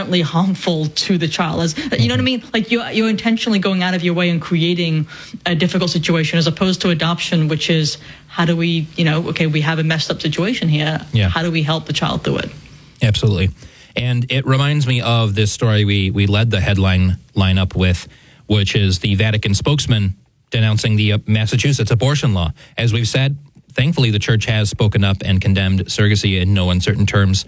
inherently harmful to the child. You know what I mean? Like you're intentionally going out of your way and creating a difficult situation, as opposed to adoption, which is, how do we, we have a messed up situation here. Yeah. How do we help the child through it? Absolutely. And it reminds me of this story we led the headline lineup with, which is the Vatican spokesman denouncing the Massachusetts abortion law. As we've said, thankfully the church has spoken up and condemned surrogacy in no uncertain terms,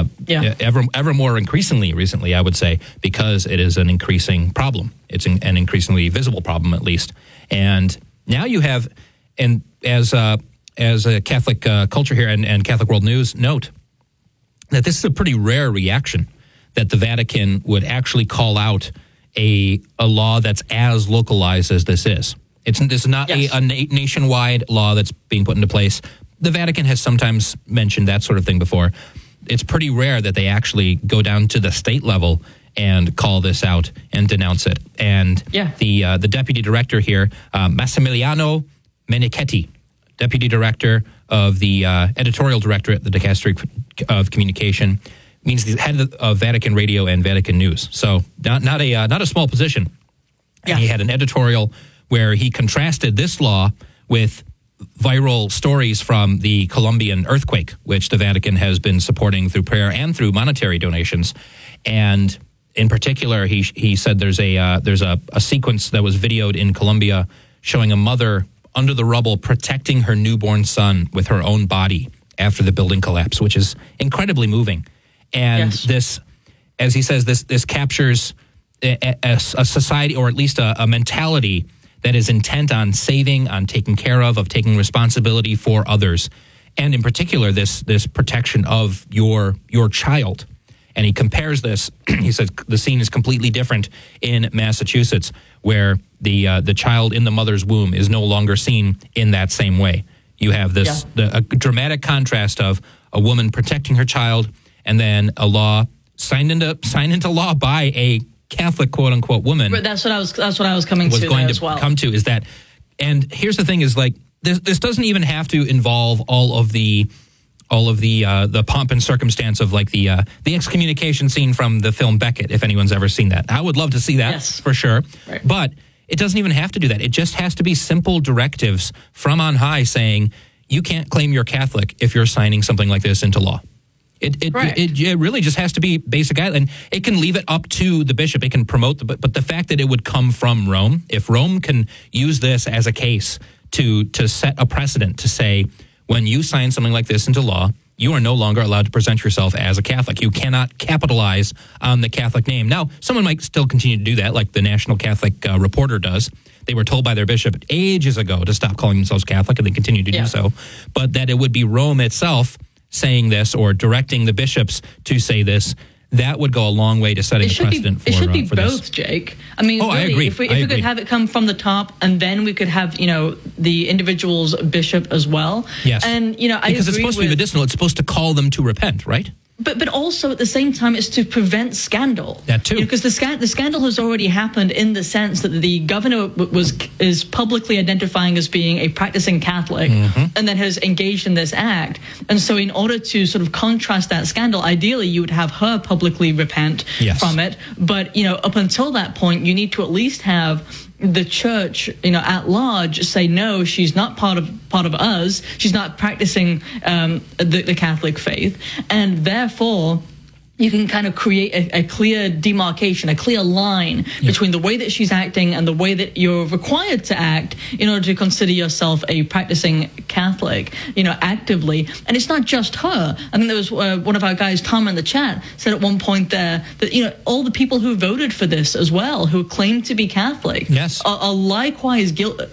ever more increasingly recently, I would say, because it is an increasing problem. It's an increasingly visible problem, at least. And now you have, and as a Catholic culture here and Catholic World News note, that this is a pretty rare reaction, that the Vatican would actually call out a law that's as localized as this is. This is not a nationwide law that's being put into place. The Vatican has sometimes mentioned that sort of thing before. It's pretty rare that they actually go down to the state level and call this out and denounce it. And the deputy director here, Massimiliano Menichetti, deputy director of the editorial directorate, the Dicastery of Communication, means the head of Vatican Radio and Vatican News. So not a small position. And he had an editorial where he contrasted this law with viral stories from the Colombian earthquake, which the Vatican has been supporting through prayer and through monetary donations. And in particular, he said there's a sequence that was videoed in Colombia showing a mother under the rubble protecting her newborn son with her own body after the building collapse, which is incredibly moving. And this, as he says, this captures a society, or at least a mentality that is intent on saving, on taking care of taking responsibility for others, and in particular this protection of your child. And he compares this. He says the scene is completely different in Massachusetts, where the child in the mother's womb is no longer seen in that same way. You have a dramatic contrast of a woman protecting her child, and then a law signed into law by a Catholic quote unquote woman. But that's what I was coming to there as well. Come to is that, and here's the thing: is like this doesn't even have to involve all of the pomp and circumstance of like the excommunication scene from the film Becket, if anyone's ever seen that. I would love to see that for sure. Right. But it doesn't even have to do that. It just has to be simple directives from on high saying you can't claim you're Catholic if you're signing something like this into law. It really just has to be basic guideline. And it can leave it up to the bishop. It can promote but the fact that it would come from Rome, if Rome can use this as a case to set a precedent to say, when you sign something like this into law, you are no longer allowed to present yourself as a Catholic. You cannot capitalize on the Catholic name. Now, someone might still continue to do that, like the National Catholic Reporter does. They were told by their bishop ages ago to stop calling themselves Catholic, and they continue to do so. But that it would be Rome itself saying this or directing the bishops to say this, that would go a long way to setting a precedent for this. It should be both, Jake. I mean, really, I agree. If we could have it come from the top, and then we could have, the individual's bishop as well. Yes. And, because it's supposed to be medicinal. It's supposed to call them to repent, right? But also at the same time, it's to prevent scandal. That too. Because the scandal has already happened in the sense that the governor is publicly identifying as being a practicing Catholic, and then has engaged in this act. And so in order to sort of contrast that scandal, ideally you would have her publicly repent from it. But, up until that point, you need to at least have the church, at large, say no, she's not part of us. She's not practicing the Catholic faith, and therefore you can kind of create a clear demarcation, a clear line between the way that she's acting and the way that you're required to act in order to consider yourself a practicing Catholic, actively. And it's not just her. I think there was one of our guys, Tom, in the chat, said at one point there that, all the people who voted for this as well, who claim to be Catholic, are likewise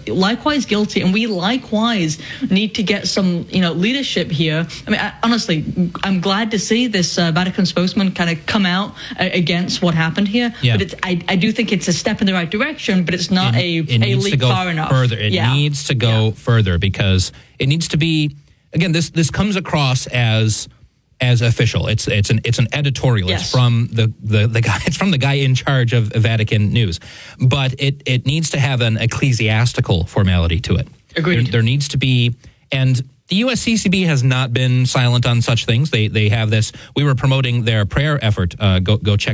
guilty. And we likewise need to get some, leadership here. I mean, honestly, I'm glad to see this Vatican spokesman kind of come out against what happened here. But I do think it's a step in the right direction, but it's not a leap far enough. Further. It needs to go further, because it needs to be, again, this comes across as official. It's an editorial. It's from the guy. It's from the guy in charge of Vatican News, but it needs to have an ecclesiastical formality to it. Agreed. There needs to be, and the USCCB has not been silent on such things. They have this. We were promoting their prayer effort. Go check